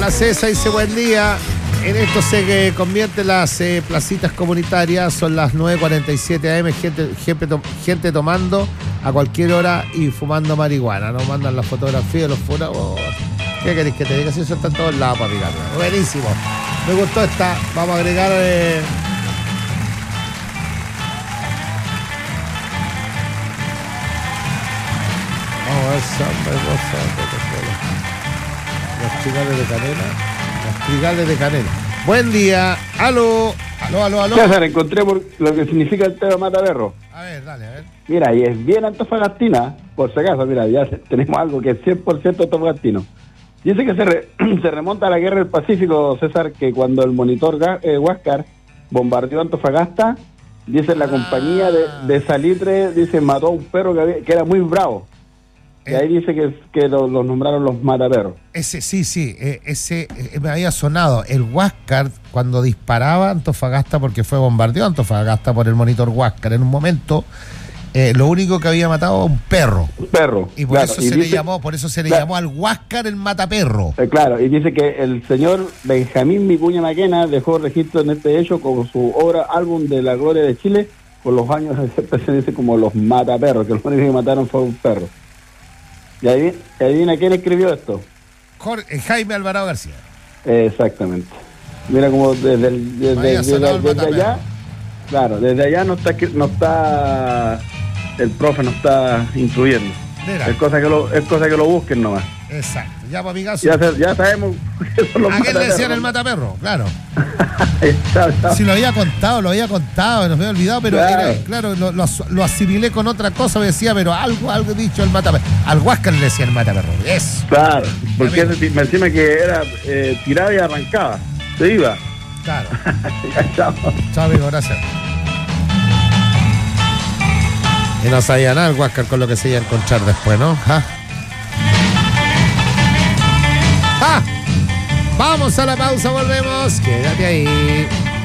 La César dice buen día. En esto se convierten las placitas comunitarias. Son las 9:47 am. Gente tomando a cualquier hora y fumando marihuana. Nos mandan las fotografías de los fuegos. ¿Qué queréis que te diga? Si eso está en todos lados, papi. Buenísimo. Me gustó esta. Vamos a agregar. Vamos a ver los trigales de canela. Los trigales de canela. Buen día. Aló. César, encontré lo que significa el tema mataperro. A ver. Mira, y es bien antofagastina, por si acaso, mira, ya tenemos algo que es 100% antofagastino. Dice que se remonta a la guerra del Pacífico, César, que cuando el monitor Huáscar bombardeó Antofagasta, dice la compañía de salitre, dice, mató a un perro que era muy bravo. Y ahí dice que los nombraron los mataperros. Ese me había sonado. El Huáscar, cuando disparaba Antofagasta, porque fue bombardeado Antofagasta por el monitor Huáscar, en un momento, lo único que había matado un perro. Un perro. Y por eso se le llamó al Huáscar el mataperro. Claro, y dice que el señor Benjamín Vicuña Maquena dejó registro en este hecho con su obra álbum de la gloria de Chile, por los años se dice como los mataperros, que los únicos que mataron fue un perro. ¿Y adivina quién escribió esto? Jaime Alvarado García. Exactamente. Mira como desde allá, claro, desde allá no está el profe no está incluyendo. Mira. Es cosa que lo busquen nomás. Exacto. Ya, para mi caso. Ya sabemos que son los ¿a quién le decían el mataperro? Claro. Chao. Si lo había contado, nos había olvidado, pero claro. Lo asimilé con otra cosa, me decía, pero algo dicho el mataperro. Al Huáscar le decía el mataperro. Eso. Claro, porque me encima que era tirada y arrancaba. Se iba. Claro. Chao. Chao, amigo, gracias. Y no sabía nada el Huáscar con lo que se iba a encontrar después, ¿no? ¿Ah? Vamos a la pausa, volvemos. Quédate ahí.